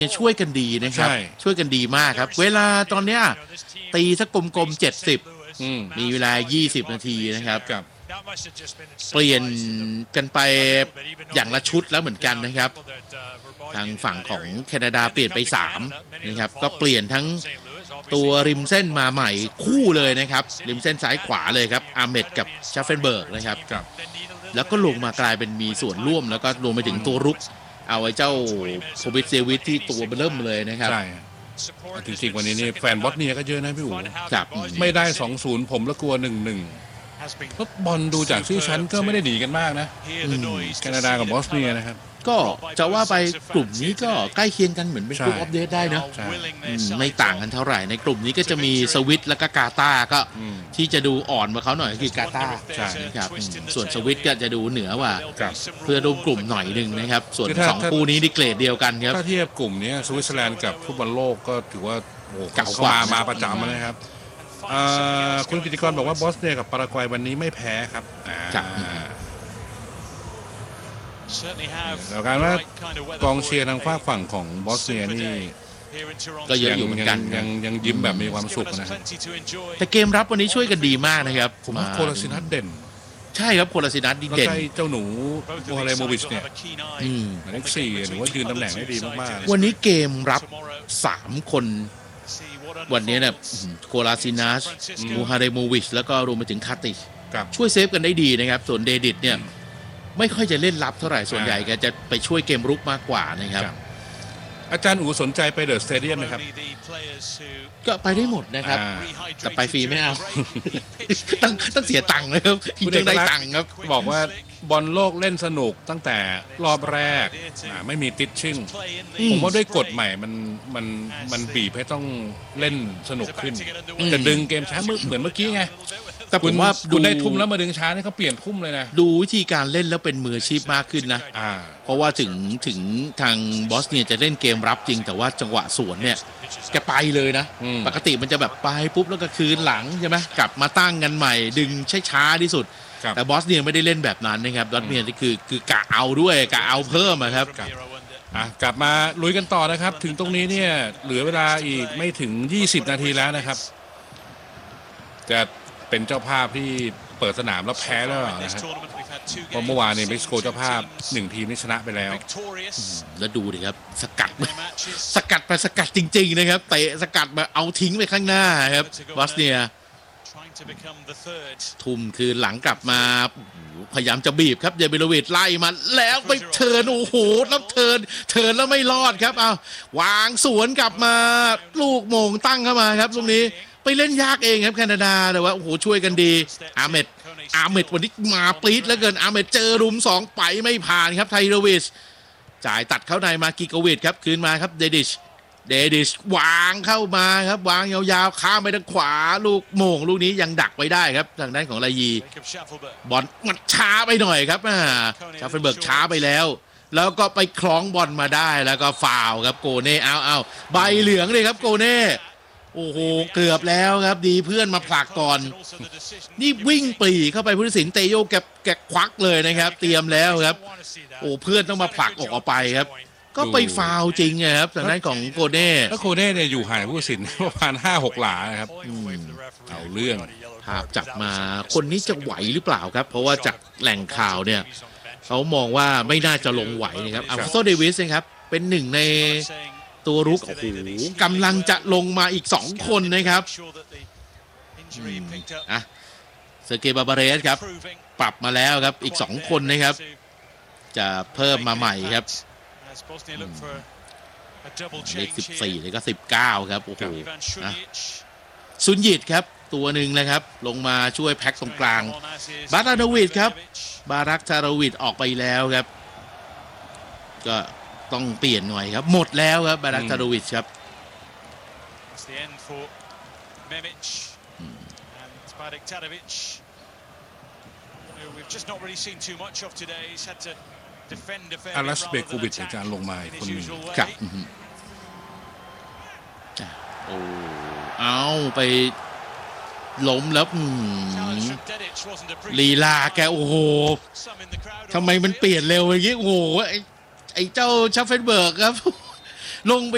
ช่วยกันดีนะครับช่วยกันดีมากครับเวลาตอนเนี้ยตีสักกลมๆ70มีเวลา20นาทีนะครับเปลี่ยนกันไปอย่างละชุดแล้วเหมือนกันนะครับทางฝั่งของแคนาดาเปลี่ยนไป3นะครับก็เปลี่ยนทั้งตัวริมเส้นมาใหม่คู่เลยนะครับริมเส้นซ้ายขวาเลยครับอาร์เมดกับชาเฟนเบิร์กนะครับแล้วก็ลงมากลายเป็นมีส่วนร่วมแล้วก็รวมไปถึงตัวรุกเอาไอ้เจ้าโควิดเซวิทที่ตัวเริ่มเลยนะครับใช่จริงๆวันนี้นี่แฟนบอสเนียก็เยอะนะพี่อู๋ครับไม่ได้ 2-0 ผมแล้วกลัว 1-1เพราะบอลดูจากชื่อชั้นก็ไม่ได้หนีกันมากนะแคนาดากับบอสเนียนะครับก็จะว่าไปกลุ่มนี้ก็ใกล้เคียงกันเหมือนเป็นกลุ่มอัปเดตได้นะไม่ต่างกันเท่าไหร่ในกลุ่มนี้ก็จะมีสวิตและก็กาตาร์ก็ที่จะดูอ่อนกว่าเขาหน่อยคือกาตาร์นะครับส่วนสวิตก็จะดูเหนือกว่าเพื่อดูกลุ่มหน่อยนึงนะครับส่วน2คู่นี้ดีเกรดเดียวกันครับถ้าเทียบกลุ่มนี้สวิตเซอร์แลนด์กับฟุตบอลโลกก็ถือว่าเก่ากว่ามาประจำนะครับคุณกิติกรบอกว่าบอสเนียกับปารากวัยวันนี้ไม่แพ้ครับแล้วการว่ากองเชียร์ทางฝั่งของบอสเนียนี่ก็เยอะอยู่เหมือนกันยังยิ้มแบบมีความสุขนะแต่เกมรับวันนี้ช่วยกันดีมากนะครับผมว่าโคลาซินัสเด่นใช่ครับโคลาซินัสดีเด่นเจ้าหนูโมฮาเลโมวิชเนี่ยเลข4หรือว่ายืนตำแหน่งได้ดีมากๆวันนี้เกมรับ3คนวันนี้เนี่ยโคลาซินัสมูฮาเรโมวิชแล้วก็รวมไปถึงคาติชช่วยเซฟกันได้ดีนะครับส่วนเดดิตเนี่ยไม่ค่อยจะเล่นรับเท่าไหร่ส่วนใหญ่แกจะไปช่วยเกมรุกมากกว่านะครับอาจารย์อู๋สนใจไปเดอะสเตเดียมไหมครับก็ไปได้หมดนะครับแต่ไปฟรีไม่เอาต้องเสียตังค์นะครับต้องได้ตังค์ครับบอกว่าบอลโลกเล่นสนุกตั้งแต่รอบแรกไม่มีติดชิ่งผมว่าด้วยกฎใหม่มันบีบให้ต้องเล่นสนุกขึ้นจะดึงเกมช้าเหมือนเมื่อกี้ไงแต่ผมว่าดูได้ทุ่มแล้วมาดึงช้านี่เขาเปลี่ยนทุ่มเลยนะดูวิธีการเล่นแล้วเป็นมืออาชีพมากขึ้นนะเพราะว่าถึงทางบอสเนียจะเล่นเกมรับจริงแต่ว่าจังหวะสวนเนี่ยแกไปเลยนะปกติมันจะแบบไปปุ๊บแล้วก็คืนหลังใช่ไหมกลับมาตั้งกันใหม่ดึงช้าที่สุดแต่บอสเนียไม่ได้เล่นแบบนั้นนะครับบอสเนียนี่คือกะเอาด้วยกะเอาเพิ่มครับกลับมาลุยกันต่อนะครับถึงตรงนี้เนี่ยเหลือเวลาอีกไม่ถึง20นาทีแล้วนะครับจะเป็นเจ้าภาพที่เปิดสนามแล้วแพ้แล้วนะครับเพราะเมื่อวานเนี่ยเม็กซิโกเจ้าภาพ1ทีมนี่ชนะไปแล้วแล้วดูดิครับสกัดไปสกัดจริงๆนะครับเตะสกัดมาเอาทิ้งไปข้างหน้าครับบอสเนียทุ่มคืนหลังกลับมาพยายามจะบีบครับเยเบโรวิชไล่มาแล้วไปเทิร์นโอ้โหแล้วเทิร์นแล้วไม่รอดครับเอาวางสวนกลับมาลูกโมงตั้งเข้ามาครับตรงนี้ไปเล่นยากเองครับแคนาดาแต่ว่าโอ้โหช่วยกันดีอาร์เมดวันนี้มาปรี๊ดแล้วเกินอาร์เมดเจอรุม2ไปไม่ผ่านครับไทโรวิชจ่ายตัดเข้าในมากิโกวิชครับคืนมาครับเดดิชวางเข้ามาครับวางยาวๆข้ามไปทางขวาลูกโมงลูกนี้ยังดักไว้ได้ครับทางด้านของลายีบอลมันช้าไปหน่อยครับชาเฟนเบิร์กช้าไปแล้วก็ไปคล้องบอลมาได้แล้วก็ฟาวครับโกเน่เอาใบเหลืองเลยครับโกเน่โอ้โหเกือบแล้วครับดีเพื่อนมาผลักก่อนนี่วิ่งปรีเข้าไปผู้ตัดสินเตโยแกควักเลยนะครับเตรียมแล้วครับโอ้เพื่อนต้องมาผลักออกไปครับก็ไปฟาวจริงครับทางด้านของโกเน่แล้วโกเน่เนี่ยอยู่ห่างผู้ตัดสินประมาณ 5-6 หลานะครับเอาเรื่องภาพจับมาคนนี้จะไหวหรือเปล่าครับเพราะว่าจากแหล่งข่าวเนี่ยเขามองว่าไม่น่าจะลงไหวนะครับอัลฟอนโซ เดวิสนะครับเป็นหนึ่งในตัวรุกโอ้โหกำลังจะลงมาอีก2คนนะครับเซอร์เกย์ บาบาเรสครับปรับมาแล้วครับอีก2คนนะครับจะเพิ่มมาใหม่ครับเลข14เลยก็19ครับโอ้โหซุนยิตครับตัวหนึ่งนะครับลงมาช่วยแพ็คตรงกลางบารักทาวิดครับบารักทาวิดออกไปแล้วครับก็ต้องเปลี่ยนหน่อยครับหมดแล้วครับบารักทาวิดครับอารัสเบกูบิชจะลงมาคนนึงครับโอ้เอาไปล้มแล้วลีลาแกโอ้โหทำไมมันเปลี่ยนเร็วอย่างนี้โอ้โหไอ้เจ้าชาเฟนเบิร์กครับลงไป